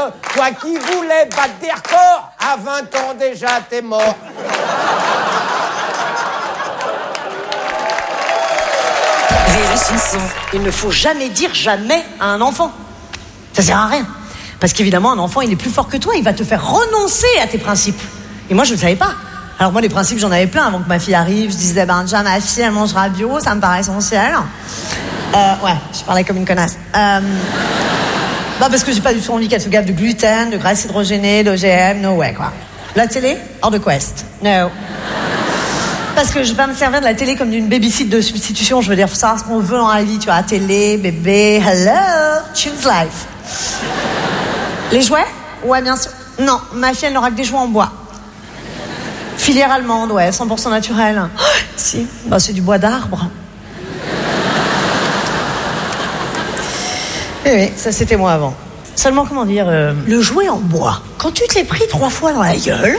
toi qui voulais battre des records, à 20 ans déjà, t'es mort. Il ne faut jamais dire jamais à un enfant. Ça sert à rien. Parce qu'évidemment, un enfant, il est plus fort que toi. Il va te faire renoncer à tes principes. Et moi, je ne le savais pas. Alors moi, les principes, j'en avais plein avant que ma fille arrive. Je disais, déjà, ma fille, elle mangera bio. Ça me paraît essentiel. Ouais, je parlais comme une connasse. Parce que j'ai pas du tout envie qu'elle se gave de gluten, de graisse hydrogénée, d'OGM. No way, quoi. La télé, hors de quest. No. Parce que je vais pas me servir de la télé comme d'une babysit de substitution. Je veux dire, faut savoir ce qu'on veut dans la vie. Tu vois, télé, bébé, hello, choose life. Les jouets? Ouais, bien sûr. Non, ma fille, elle n'aura que des jouets en bois. Filière allemande, ouais, 100% naturel. Oh, si, c'est du bois d'arbre. Oui, ça c'était moi avant. Seulement, comment dire, le jouet en bois, quand tu te l'es pris 3 fois dans la gueule...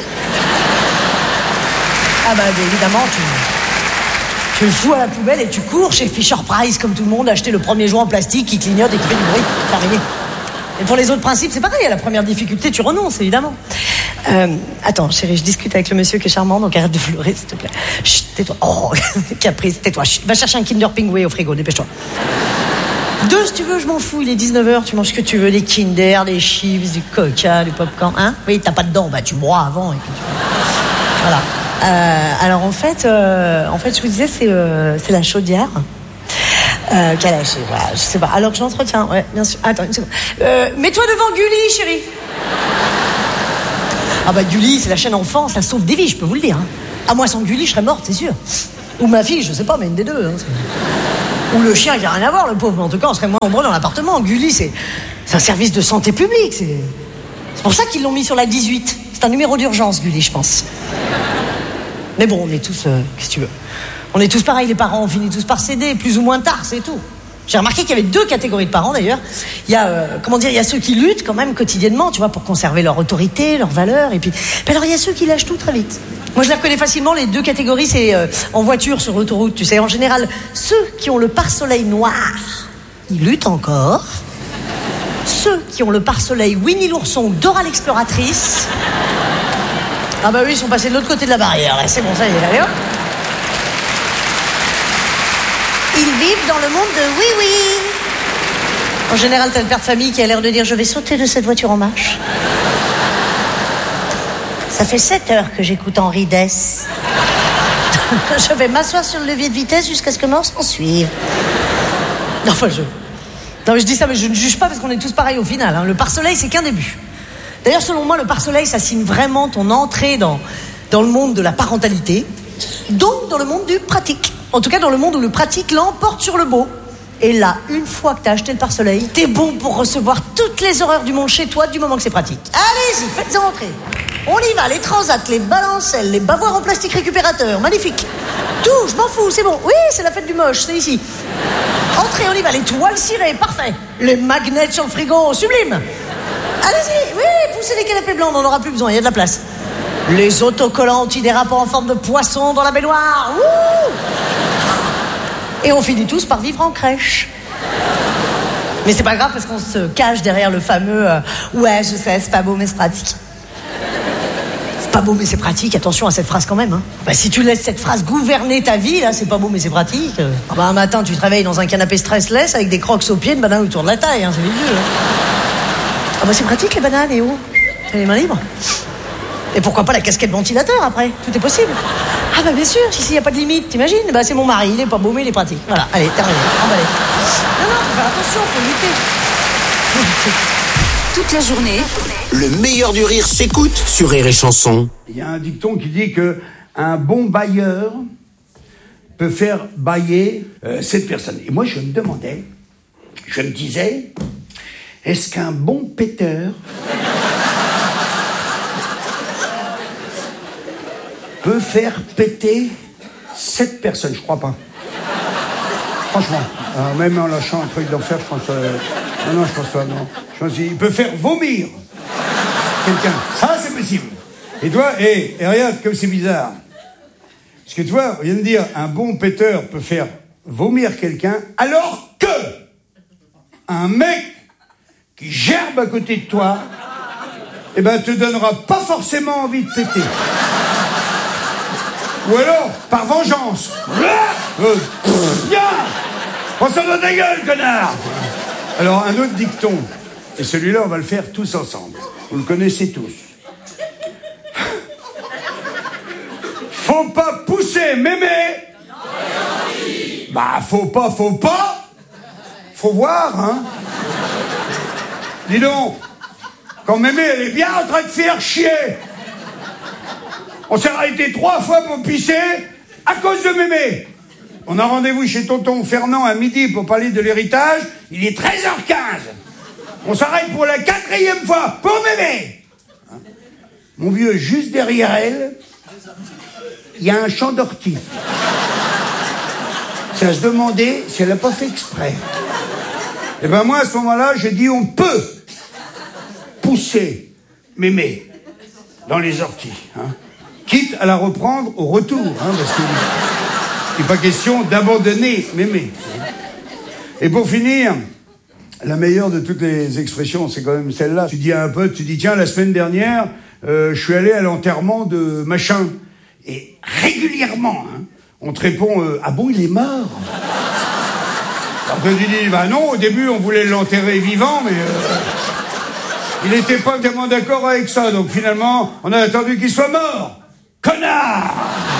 évidemment, tu le fous à la poubelle et tu cours chez Fisher-Price, comme tout le monde, acheter le premier jouet en plastique qui clignote et qui fait du bruit. Terminé. Et pour les autres principes, c'est pareil. À la première difficulté, tu renonces, évidemment. Attends, chérie, je discute avec le monsieur qui est charmant, donc arrête de pleurer, s'il te plaît. Chut, tais-toi. Oh, caprice, tais-toi. Chut, va chercher un Kinder Pingouin au frigo, dépêche-toi. 2, si tu veux, je m'en fous. Il est 19h, tu manges ce que tu veux. Des Kinder, des chips, du Coca, du popcorn. Hein? Oui, t'as pas de dents, tu bois avant. Et puis voilà. Alors en fait, je vous disais, c'est la chaudière qu'elle a lâché. Voilà, je sais pas. Alors que je l'entretiens, ouais, bien sûr. Attends une seconde. Mets-toi devant Gulli, chérie. Gulli, c'est la chaîne enfant, ça sauve des vies, je peux vous le dire. Hein. Moi, sans Gulli, je serais morte, c'est sûr. Ou ma fille, je sais pas, mais une des deux. Hein. Ou le chien qui a rien à voir, le pauvre. Mais en tout cas, on serait moins nombreux dans l'appartement. Gulli, c'est un service de santé publique. C'est pour ça qu'ils l'ont mis sur la 18. C'est un numéro d'urgence, Gulli, je pense. Mais bon, on est tous... qu'est-ce que tu veux? On est tous pareils, les parents, on finit tous par céder, plus ou moins tard, c'est tout. J'ai remarqué qu'il y avait 2 catégories de parents, d'ailleurs. Il y a, il y a ceux qui luttent quand même quotidiennement, tu vois, pour conserver leur autorité, leurs valeurs, et puis alors il y a ceux qui lâchent tout très vite. Moi, je les reconnais facilement, les 2 catégories, c'est en voiture, sur l'autoroute, tu sais. En général, ceux qui ont le pare-soleil noir, ils luttent encore. Ceux qui ont le pare-soleil Winnie l'ourson, Dora l'exploratrice... oui, ils sont passés de l'autre côté de la barrière. C'est bon, ça y est, allez hop. Ils vivent dans le monde de oui. En général, t'as le père de famille qui a l'air de dire « Je vais sauter de cette voiture en marche. » Ça fait 7 heures que j'écoute Henri Dess. Je vais m'asseoir sur le levier de vitesse jusqu'à ce que mort s'en suive. Non, je dis ça, mais je ne juge pas parce qu'on est tous pareils au final. Hein. Le pare-soleil, c'est qu'un début. D'ailleurs, selon moi, le pare-soleil, ça signe vraiment ton entrée dans le monde de la parentalité, donc dans le monde du pratique. En tout cas, dans le monde où le pratique l'emporte sur le beau. Et là, une fois que t'as acheté le pare-soleil, t'es bon pour recevoir toutes les horreurs du monde chez toi du moment que c'est pratique. Allez-y, faites-en entrer. On y va, les transats, les balancelles, les bavoirs en plastique récupérateur, magnifique. Tout, je m'en fous, c'est bon. Oui, c'est la fête du moche, c'est ici. Entrez, on y va, les toiles cirées, parfait. Les magnets sur le frigo, sublime. Allez-y, oui, poussez les canapés blancs, on n'en aura plus besoin, il y a de la place. Les autocollants antidérapants en forme de poisson dans la baignoire. Ouh. Et on finit tous par vivre en crèche. Mais c'est pas grave parce qu'on se cache derrière le fameux ouais, je sais, c'est pas beau mais c'est pratique. C'est pas beau mais c'est pratique, attention à cette phrase quand même. Hein. Si tu laisses cette phrase gouverner ta vie, là, c'est pas beau mais c'est pratique. Un matin, tu te réveilles dans un canapé stressless avec des crocs aux pieds, une banane autour de la taille, hein, c'est vieux. Hein. C'est pratique les bananes, et oh, t'as les mains libres. Et pourquoi pas la casquette ventilateur après? Tout est possible. Bien sûr, ici il n'y a pas de limite, t'imagines? C'est mon mari, il est pas beau mais il est pratique. Voilà, allez, terminé, emballé. Non, faut faire attention, faut lutter. Toute la journée, le meilleur du rire s'écoute sur Rire et Chanson. Il y a un dicton qui dit que un bon bailleur peut faire bailler cette personne. Et moi je me demandais, je me disais, est-ce qu'un bon péteur peut faire péter cette personne? Je crois pas. Franchement. Même en lâchant un truc d'enfer, je pense... Non, je pense pas, non. Je pense qu'il peut faire vomir quelqu'un. Ça, c'est possible. Et toi, et regarde comme c'est bizarre. Parce que toi, on vient de dire, un bon péteur peut faire vomir quelqu'un, alors que un mec qui gerbe à côté de toi eh ben, te donnera pas forcément envie de péter. Ou alors, par vengeance. Viens! Prends-ça dans ta gueule, connard! Alors, un autre dicton. Et celui-là, on va le faire tous ensemble. Vous le connaissez tous. Faut pas pousser mémé. Bah, faut pas. Faut voir, hein. Dis donc, quand mémé, elle est bien en train de faire chier. On s'est arrêté 3 fois pour pisser à cause de mémé. On a rendez-vous chez tonton Fernand à midi pour parler de l'héritage. Il est 13h15. On s'arrête pour la 4e fois pour mémé. Hein? Mon vieux, juste derrière elle, il y a un champ d'ortie. C'est à se demander si elle n'a pas fait exprès. Et ben moi, à ce moment-là, j'ai dit on peut pousser mémé dans les orties. Hein? Quitte à la reprendre au retour. Hein, parce que il n'est pas question d'abandonner mémé. Et pour finir, la meilleure de toutes les expressions, c'est quand même celle-là. Tu dis à un pote, tu dis tiens, la semaine dernière, je suis allé à l'enterrement de machin. Et régulièrement, hein, on te répond ah bon, il est mort? Alors que tu dis bah non, au début on voulait l'enterrer vivant, mais il n'était pas vraiment d'accord avec ça, donc finalement on a attendu qu'il soit mort. Connard!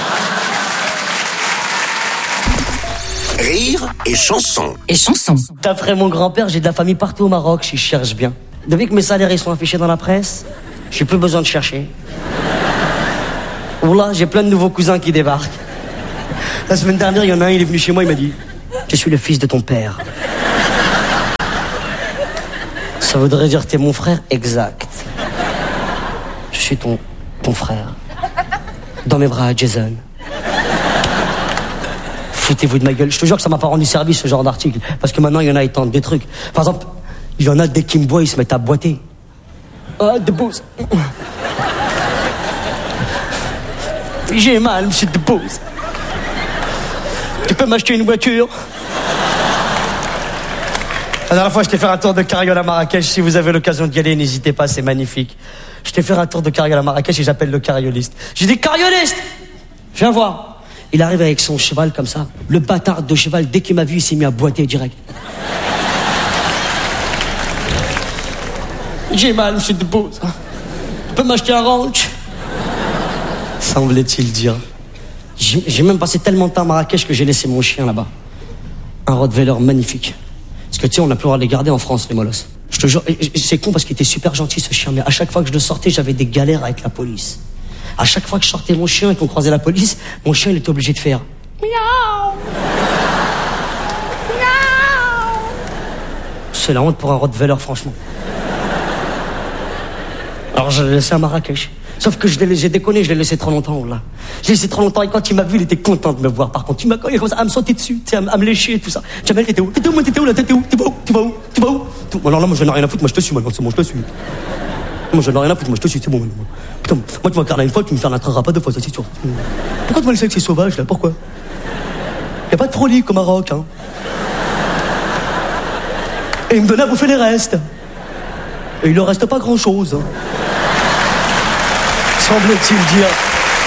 Rire et chanson. Et chanson. D'après mon grand-père, j'ai de la famille partout au Maroc, je cherche bien. Depuis que mes salaires ils sont affichés dans la presse, j'ai plus besoin de chercher. Oula, j'ai plein de nouveaux cousins qui débarquent. La semaine dernière, il y en a un, il est venu chez moi, il m'a dit « Je suis le fils de ton père. » Ça voudrait dire « T'es mon frère ?» Exact. Je suis ton frère. Dans mes bras, Jason. Foutez-vous de ma gueule. Je te jure que ça m'a pas rendu service, ce genre d'article. Parce que maintenant, il y en a, ils tentent des trucs. Par exemple, il y en a, dès qu'ils me voient, ils se mettent à boiter. Ah, de bouse. J'ai mal, monsieur de bouse. Tu peux m'acheter une voiture? La dernière fois, je t'ai fait un tour de carriole à Marrakech. Si vous avez l'occasion d'y aller, n'hésitez pas, c'est magnifique. Je t'ai fait un tour de carriole à Marrakech et j'appelle le carrioliste. J'ai dit, carrioliste! Viens voir. Il arrive avec son cheval comme ça. Le bâtard de cheval, dès qu'il m'a vu, il s'est mis à boiter direct. J'ai mal, monsieur de Beauce. Tu peux m'acheter un ranch? Semblait-il dire. J'ai même passé tellement de temps à Marrakech que j'ai laissé mon chien là-bas. Un Rottweiler magnifique. Parce que tu sais, on n'a plus le droit de les garder en France, les molosses. Je te jure, c'est con parce qu'il était super gentil ce chien, mais à chaque fois que je le sortais, j'avais des galères avec la police. À chaque fois que je sortais mon chien et qu'on croisait la police, mon chien il était obligé de faire miaou. Miaou. C'est la honte pour un Rottweiler, franchement. Alors je l'ai laissé à Marrakech. Sauf que j'ai déconné, je l'ai laissé trop longtemps là. Je l'ai laissé trop longtemps et quand il m'a vu, il était content de me voir. Par contre, il m'a commencé à me sauter dessus, à me lécher et tout ça. Jamel, t'étais où? T'étais où, moi, t'étais où là? T'étais où? Tu vas où? Tu vas où? Alors là, moi, je n'ai rien à foutre, moi, je te suis, maintenant, c'est bon, je te suis. Moi, je n'ai rien à foutre, moi, je te suis, c'est bon. Putain, moi, tu m'as regardé une fois, tu me fermeras pas deux fois, ça, c'est sûr. Pourquoi tu m'as laissé avec ces sauvages, là? Pourquoi? Y a pas de frolic au Maroc, hein. Et il me donnait à bouffer les restes. Et il leur reste pas grand-chose, hein. Semble-t-il dire.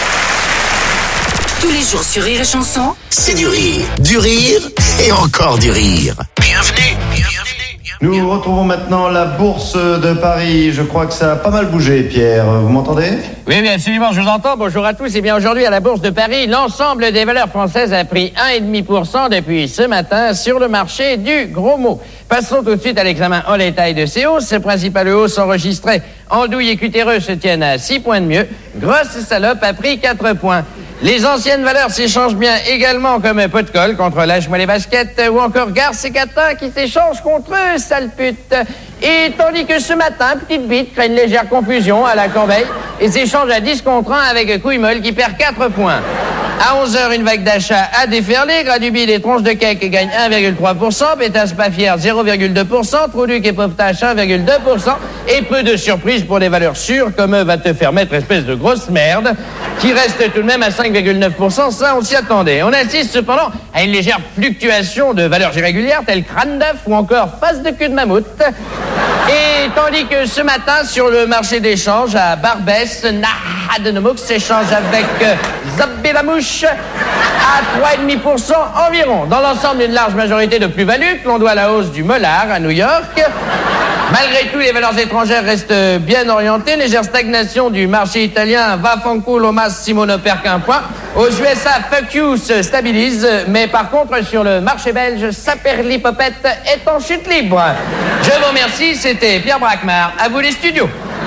Tous les jours sur Rire et Chanson, C'est du rire et encore du rire. Bienvenue. Nous retrouvons maintenant la bourse de Paris. Je crois que ça a pas mal bougé, Pierre. Vous m'entendez? Oui, bien absolument, je vous entends. Bonjour à tous. Et bien aujourd'hui, à la bourse de Paris, l'ensemble des valeurs françaises a pris 1,5% depuis ce matin sur le marché du gros mot. Passons tout de suite à l'examen en détail de ces hausses. Ces principales hausses enregistrées en douille et cutéreux se tiennent à 6 points de mieux. Grosse salope a pris 4 points. Les anciennes valeurs s'échangent bien également comme pot de colle contre lâche-moi les baskets ou encore Garce et Catin qui s'échangent contre eux, sale pute. Et tandis que ce matin, Petite Bite crée une légère confusion à la Corbeille et s'échange à 10 contre 1 avec Couille Molle qui perd 4 points. À 11h, une vague d'achat a déferlé. Gradubile et Tronche de Cake gagnent 1,3%. Pétasse pas fière 0,2%. Trouduc et Pauvetache 1,2%. Et peu de surprises pour les valeurs sûres comme va te faire mettre espèce de grosse merde qui reste tout de même à 5,9%. Ça, on s'y attendait. On assiste cependant à une légère fluctuation de valeurs irrégulières telles crâne d'œuf ou encore face de cul de mammouth. Et tandis que ce matin, sur le marché d'échange à Barbès, Nahadenemux s'échange avec Zabbelamouche à 3,5% environ. Dans l'ensemble, une large majorité de plus-value que l'on doit à la hausse du Mollard à New York. Malgré tout, les valeurs étrangères restent bien orientées. Légère stagnation du marché italien, Vaffanculo Massimo ne perd qu'un point. Aux USA, fuck you se stabilise, mais par contre, sur le marché belge, Saperlipopette est en chute libre. Je vous remercie, c'était Pierre Braquemar. À vous les studios.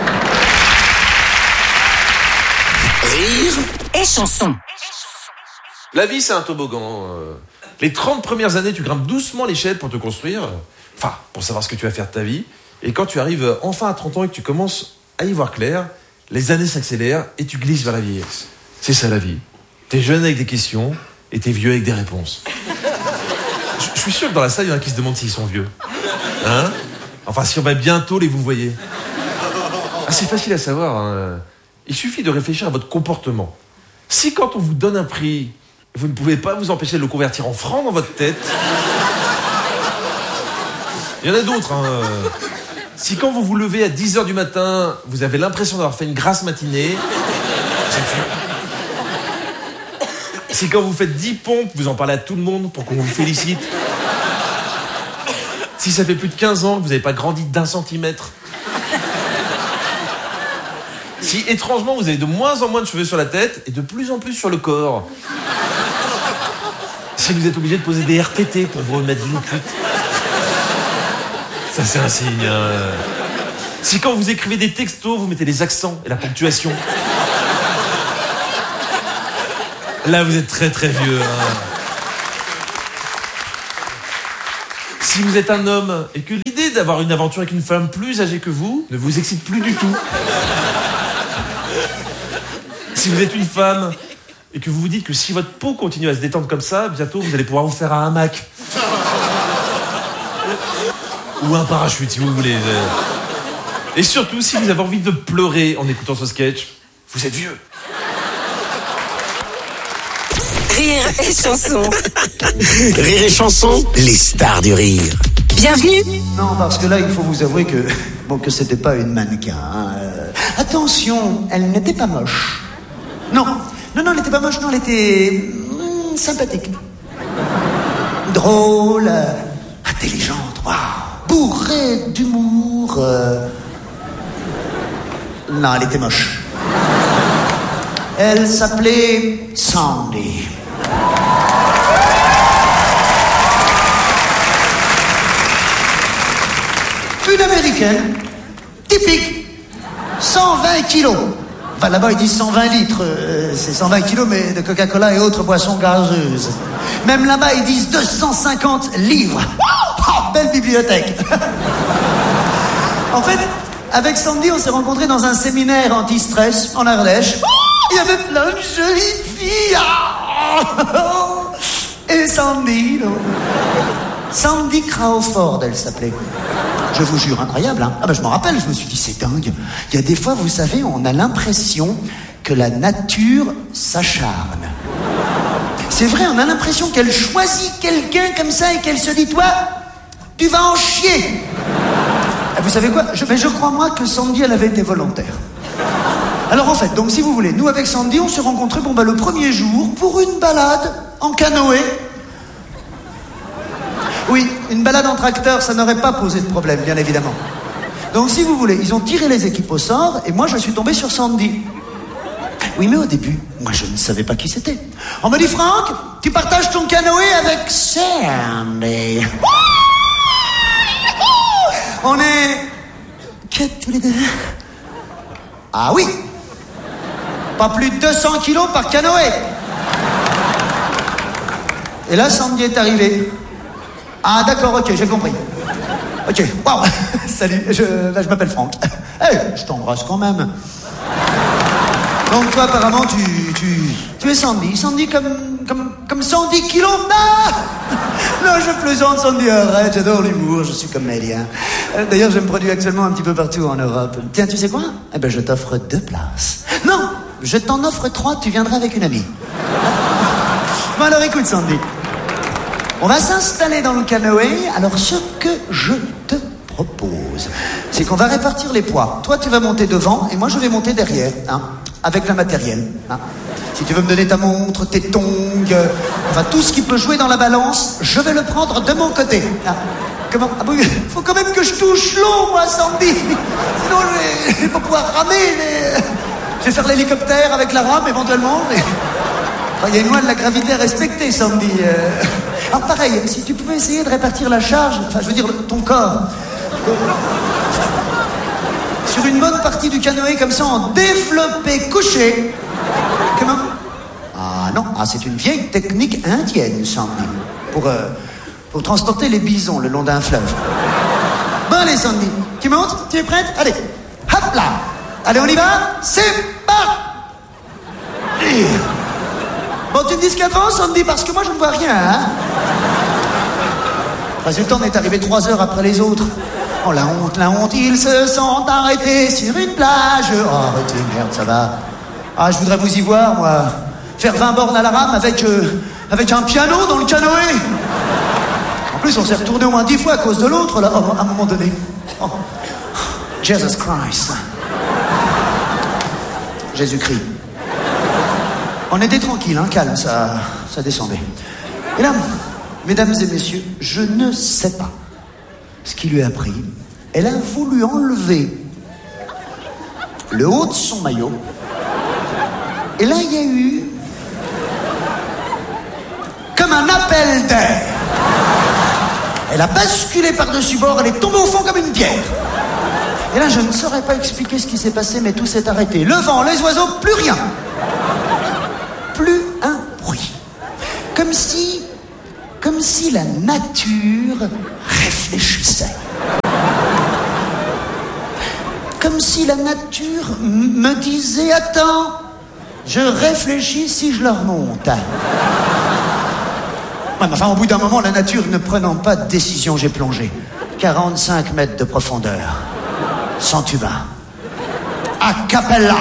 Rire et chanson. La vie, c'est un toboggan. Les 30 premières années, tu grimpes doucement l'échelle pour te construire. Enfin, pour savoir ce que tu vas faire de ta vie. Et quand tu arrives enfin à 30 ans et que tu commences à y voir clair, les années s'accélèrent et tu glisses vers la vieillesse. C'est ça la vie. T'es jeune avec des questions et t'es vieux avec des réponses. Je suis sûr que dans la salle, il y en a qui se demandent s'ils sont vieux. Hein ? Enfin, si on va bientôt les vous voyez. Ah, c'est facile à savoir. Hein. Il suffit de réfléchir à votre comportement. Si quand on vous donne un prix, vous ne pouvez pas vous empêcher de le convertir en francs dans votre tête... Il y en a d'autres. Hein. Si quand vous vous levez à 10h du matin, vous avez l'impression d'avoir fait une grasse matinée, c'est vieux. Si quand vous faites 10 pompes, vous en parlez à tout le monde pour qu'on vous félicite. Si ça fait plus de 15 ans que vous n'avez pas grandi d'1 centimètre. Si étrangement vous avez de moins en moins de cheveux sur la tête et de plus en plus sur le corps. Si vous êtes obligé de poser des RTT pour vous remettre d'une cuite. Ça, c'est un signe. Si quand vous écrivez des textos, vous mettez les accents et la ponctuation. Là, vous êtes très très vieux. Hein. Si vous êtes un homme et que l'idée d'avoir une aventure avec une femme plus âgée que vous ne vous excite plus du tout. Si vous êtes une femme et que vous vous dites que si votre peau continue à se détendre comme ça, bientôt vous allez pouvoir vous faire un hamac. Ou un parachute, si vous voulez. Et surtout, si vous avez envie de pleurer en écoutant ce sketch, vous êtes vieux. Rire et chanson. Rire et chanson, les stars du rire. Bienvenue. Non, parce que là, il faut vous avouer que c'était pas une mannequin. Hein. Attention, elle n'était pas moche. Non, elle n'était pas moche, non, elle était sympathique. Drôle, intelligente, waouh. Bourrée d'humour. Non, elle était moche. Elle s'appelait Sandy. Une américaine, typique, 120 kilos. Enfin, là-bas, ils disent 120 litres. C'est 120 kilos, mais de Coca-Cola et autres boissons gazeuses. Même là-bas, ils disent 250 livres. Oh, belle bibliothèque. En fait, avec Sandy, on s'est rencontrés dans un séminaire anti-stress en Ardèche. Oh, il y avait plein de jolies filles. Oh, et Sandy, non. Sandy Crawford, elle s'appelait. Je vous jure, incroyable, hein. Ah ben je m'en rappelle, je me suis dit, c'est dingue. Il y a des fois, vous savez, on a l'impression que la nature s'acharne. C'est vrai, on a l'impression qu'elle choisit quelqu'un comme ça et qu'elle se dit, toi, tu vas en chier. Et vous savez quoi, je crois, moi, que Sandy, elle avait été volontaire. Alors en fait, donc si vous voulez, nous avec Sandy, on s'est rencontrés, le premier jour, pour une balade en canoë. Oui, une balade en tracteur, ça n'aurait pas posé de problème, bien évidemment. Donc si vous voulez, ils ont tiré les équipes au sort, et moi je suis tombé sur Sandy. Oui, mais au début, moi je ne savais pas qui c'était. On me dit, Franck, tu partages ton canoë avec Sandy. On est... que tous les deux. Ah oui. Pas plus de 200 kilos par canoë. Et là, Sandy est arrivée. Ah d'accord, ok, j'ai compris. Ok, waouh. Salut, je m'appelle Franck. Hey, je t'embrasse quand même. Donc toi, apparemment, tu es Sandy. Sandy comme 110 kilos. Ah non, je plaisante, Sandy, arrête, j'adore l'humour, je suis comédien. D'ailleurs, je me produis actuellement un petit peu partout en Europe. Tiens, tu sais quoi ? Eh ben, je t'offre 2 places. Non, je t'en offre 3, tu viendras avec une amie. Bon alors, écoute, Sandy. On va s'installer dans le canoë. Alors, ce que je te propose, chose. C'est qu'on va répartir les poids. Toi, tu vas monter devant et moi, je vais monter derrière, hein, avec le matériel. Hein. Si tu veux me donner ta montre, tes tongs, enfin tout ce qui peut jouer dans la balance, je vais le prendre de mon côté. Hein. Comment? Ah bon, faut quand même que je touche l'eau, moi, Sandy. Sinon, je vais pas pouvoir ramer. Je vais faire l'hélicoptère avec la rame, éventuellement. Il y a une loi de la gravité à respecter, Sandy. Alors pareil, si tu pouvais essayer de répartir la charge, enfin je veux dire ton corps, sur une bonne partie du canoë comme ça en développé couché. Comment? Ah non, c'est une vieille technique indienne, Sandy, pour transporter les bisons le long d'un fleuve. Bon allez Sandy, tu montes? Tu es prête? Allez, hop là. Allez on y va? C'est parti. Bon, tu me dis ce qu'il y a devant, Sandy, parce que moi, je ne vois rien, hein. Résultat, on est arrivé 3 heures après les autres. Oh, la honte, ils se sont arrêtés sur une plage. Oh, arrêtez, merde, ça va. Ah, je voudrais vous y voir, moi. Faire 20 bornes à la rame avec un piano dans le canoë. En plus, on s'est retourné au moins 10 fois à cause de l'autre, là, à un moment donné. Oh. Jesus Christ. Jésus-Christ. On était tranquille, hein, calme, ça descendait. Et là, mesdames et messieurs, je ne sais pas ce qui lui a pris. Elle a voulu enlever le haut de son maillot. Et là, il y a eu comme un appel d'air. Elle a basculé par-dessus bord, elle est tombée au fond comme une pierre. Et là, je ne saurais pas expliquer ce qui s'est passé, mais tout s'est arrêté. Le vent, les oiseaux, plus rien. Plus un bruit. Comme si la nature réfléchissait. Comme si la nature me disait, attends, je réfléchis si je le remonte. Ouais, mais enfin, au bout d'un moment, la nature ne prenant pas de décision, j'ai plongé. 45 mètres de profondeur. Sans tuba. A cappella.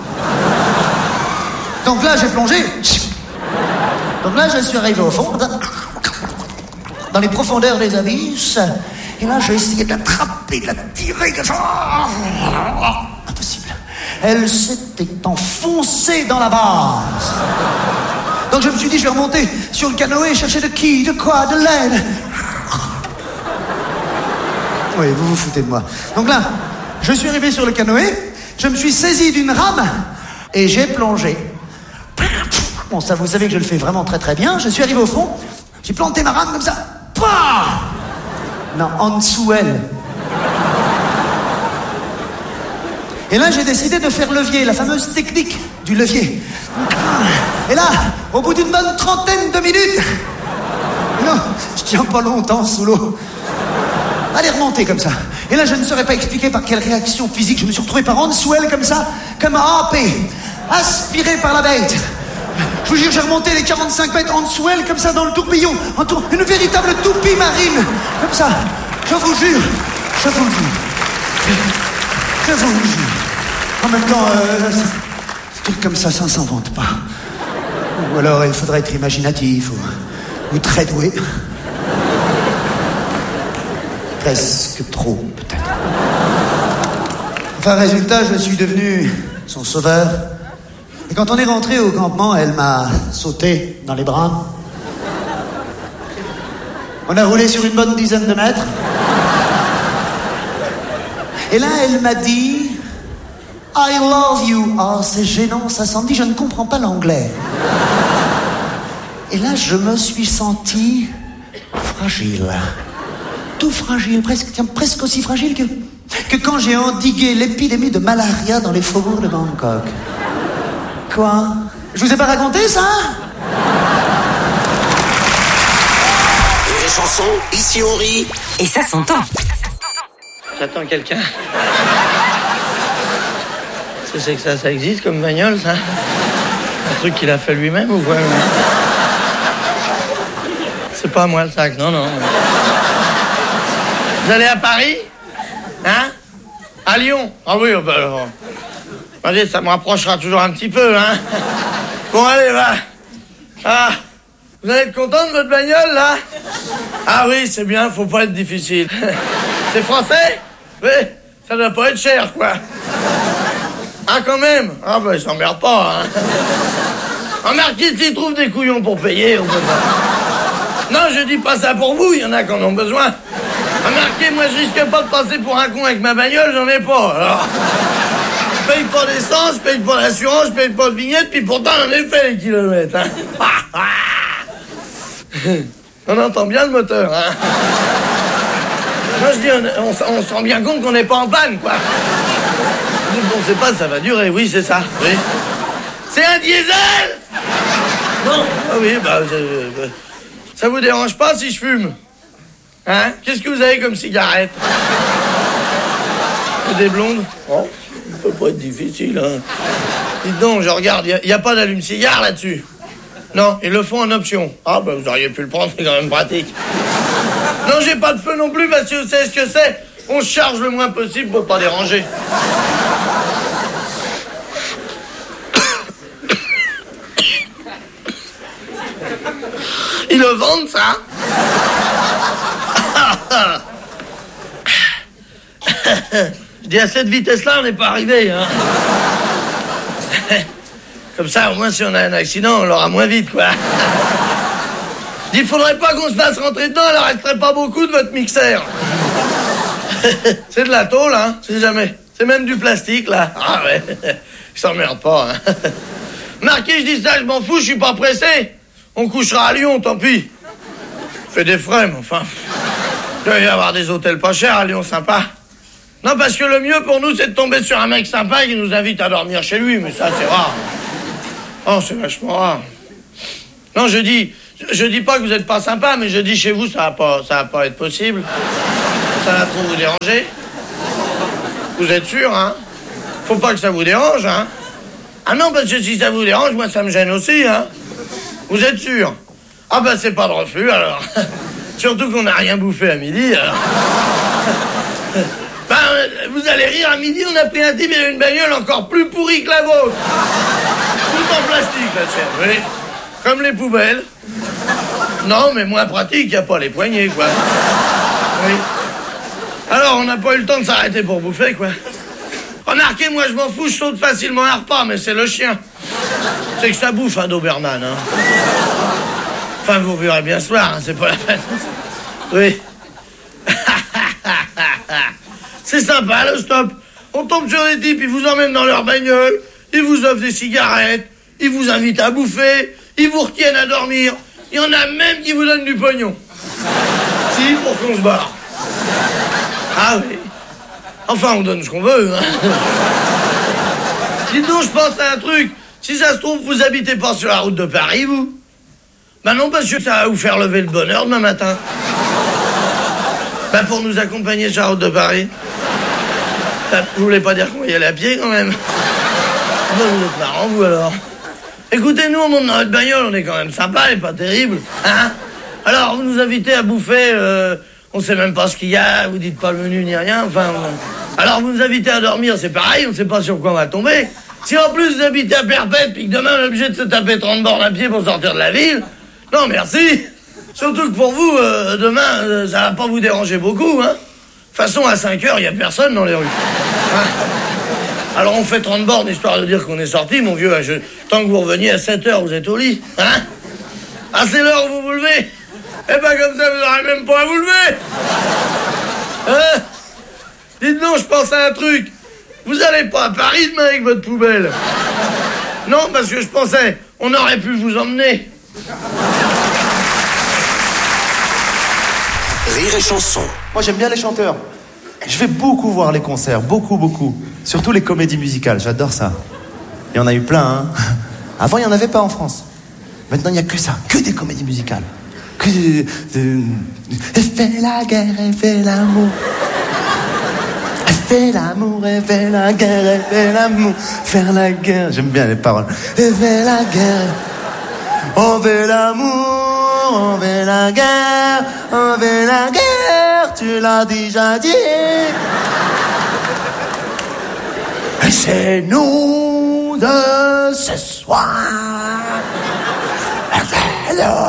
Donc là, j'ai plongé. Donc là, je suis arrivé au fond, dans les profondeurs des abysses. Et là, j'ai essayé de l'attraper, de la tirer. Impossible. Elle s'était enfoncée dans la vase. Donc je me suis dit, je vais remonter sur le canoë, chercher de qui, de quoi, de l'aide. Oui, vous vous foutez de moi. Donc là, je suis arrivé sur le canoë, je me suis saisi d'une rame et j'ai plongé. Bon, ça, vous savez que je le fais vraiment très très bien. Je suis arrivé au fond, j'ai planté ma rame comme ça. Pah! Non, en dessous elle. Et là, j'ai décidé de faire levier, la fameuse technique du levier. Et là, au bout d'une bonne trentaine de minutes, non, je tiens pas longtemps sous l'eau. Allez, remonter comme ça. Et là, je ne saurais pas expliquer par quelle réaction physique je me suis retrouvé par en dessous elle comme ça, comme happé, aspiré par la bête. Je vous jure, j'ai remonté les 45 mètres en dessous elle comme ça dans le tourbillon, une véritable toupie marine, comme ça. Je vous jure, je vous le jure. Je vous le jure. En même temps, des trucs comme ça s'invente pas. Ou alors, il faudrait être imaginatif ou très doué. Presque trop, peut-être. Enfin, résultat, je suis devenu son sauveur. Et quand on est rentré au campement, elle m'a sauté dans les bras. On a roulé sur une bonne dizaine de mètres. Et là, elle m'a dit « I love you ». Oh, c'est gênant, ça s'en dit, je ne comprends pas l'anglais. Et là, je me suis senti fragile. Tout fragile, presque aussi fragile que quand j'ai endigué l'épidémie de malaria dans les faubourgs de Bangkok. Quoi? Je vous ai pas raconté ça? Les chansons, ici on rit. Et ça s'entend. J'attends quelqu'un. Qu'est-ce que c'est que ça existe comme bagnole, ça? Un truc qu'il a fait lui-même ou quoi? C'est pas moi le sac, non. Vous allez à Paris? Hein? À Lyon? Ah oui, bah alors. Allez, ça me rapprochera toujours un petit peu, hein? Bon, allez, va. Ah, vous allez être content de votre bagnole, là? Ah oui, c'est bien, faut pas être difficile. C'est français? Ouais, ça doit pas être cher, quoi. Ah, quand même? Ah, ben, il s'emmerde pas, hein. Remarquez, s'il trouve des couillons pour payer, on peut pas. Non, je dis pas ça pour vous, il y en a qui en ont besoin. Remarquez, moi, je risque pas de passer pour un con avec ma bagnole, j'en ai pas, alors. Je paye pas d'essence, je paye pas d'assurance, je paye pas de vignette, puis pourtant, j'en ai fait les kilomètres, hein. On entend bien le moteur, hein. Moi, je dis, on se rend bien compte qu'on n'est pas en panne, quoi. On sait pas, ça va durer, oui, c'est ça, oui. C'est un diesel? Non. Ah oui, bah, ça vous dérange pas si je fume? Hein? Qu'est-ce que vous avez comme cigarette? Des blondes? Oh, ça peut pas être difficile, hein. Dites donc, je regarde, y a pas d'allume-cigare là-dessus? Non, ils le font en option. Ah, bah, vous auriez pu le prendre, c'est quand même pratique. Non, j'ai pas de feu non plus, parce que vous savez ce que c'est? On se charge le moins possible pour pas déranger. Ils le vendent, ça? Je dis, à cette vitesse-là, on n'est pas arrivé, hein. Comme ça, au moins, si on a un accident, on l'aura moins vite, quoi. Je dis, il faudrait pas qu'on se fasse rentrer dedans, il en resterait pas beaucoup de votre mixeur. C'est de la tôle, hein, c'est jamais. C'est même du plastique, là. Ah ouais, je s'emmerde pas, hein. Marquez, je dis ça, je m'en fous, je suis pas pressé. On couchera à Lyon, tant pis. Fait des frais, mais enfin. Il doit y avoir des hôtels pas chers à Lyon, sympa. Non, parce que le mieux pour nous, c'est de tomber sur un mec sympa qui nous invite à dormir chez lui, mais ça, c'est rare. Oh, c'est vachement rare. Non, je dis pas que vous êtes pas sympa, mais je dis chez vous, ça va pas être possible. Ça va trop vous déranger. Vous êtes sûr, hein? Faut pas que ça vous dérange, hein? Ah non, parce que si ça vous dérange, moi, ça me gêne aussi, hein? Vous êtes sûr? Ah bah, c'est pas de refus, alors. Surtout qu'on n'a rien bouffé à midi, alors. Ben, vous allez rire, à midi, on a pris un type et une bagnole encore plus pourrie que la vôtre. Tout en plastique, la tienne, oui. Comme les poubelles. Non, mais moins pratique, y a pas les poignées, quoi. Oui. Alors, on n'a pas eu le temps de s'arrêter pour bouffer, quoi. Remarquez, moi, je m'en fous, je saute facilement un repas, mais c'est le chien. C'est que ça bouffe, un Doberman, hein. Enfin, vous verrez bien ce soir, hein, c'est pas la peine. Oui. C'est sympa, le stop. On tombe sur des types, ils vous emmènent dans leur bagnole, ils vous offrent des cigarettes, ils vous invitent à bouffer, ils vous retiennent à dormir. Il y en a même qui vous donnent du pognon. Si, pour qu'on se barre. Ah oui. Enfin, on donne ce qu'on veut, hein. Dites donc, je pense à un truc. Si ça se trouve, vous habitez pas sur la route de Paris, vous? Ben non, parce que ça va vous faire lever le bonheur demain matin. Ben pour nous accompagner sur la route de Paris. Ben, vous voulez pas dire qu'on va y aller à pied, quand même? Ben, vous êtes marrant, vous, alors. Écoutez, nous, on monte dans notre bagnole, on est quand même sympa, elle est pas terrible, hein? Alors, vous nous invitez à bouffer, on sait même pas ce qu'il y a, vous dites pas le menu ni rien, enfin... Alors, vous nous invitez à dormir, c'est pareil, on sait pas sur quoi on va tomber. Si en plus vous habitez à Perpète, puis que demain on est obligé de se taper 30 bornes à pied pour sortir de la ville, non, merci. Surtout que pour vous, demain, ça va pas vous déranger beaucoup, hein. De toute façon, à 5 heures, il y a personne dans les rues. Hein? Alors on fait 30 bornes, histoire de dire qu'on est sorti, mon vieux. Tant que vous reveniez à 7 heures, vous êtes au lit, hein? Ah, c'est l'heure où vous vous levez? Eh ben, comme ça, vous n'aurez même pas à vous lever. Hein? Dites donc, je pense à un truc. Vous allez pas à Paris demain avec votre poubelle? Non, parce que je pensais, on aurait pu vous emmener. Rire et chanson. Moi, j'aime bien les chanteurs. Je vais beaucoup voir les concerts, beaucoup. Surtout les comédies musicales, j'adore ça. Il y en a eu plein, hein. Avant, il n'y en avait pas en France. Maintenant, il n'y a que ça, que des comédies musicales. Fais la guerre et fais l'amour. Fais l'amour et fais la guerre et fais l'amour. Faire la guerre, j'aime bien les paroles. Et fais la guerre. On fait l'amour, on fait la guerre, on fait la guerre. Tu l'as déjà dit. C'est nous de ce soir.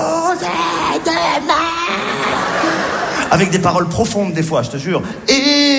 Avec des paroles profondes des fois, je te jure. Et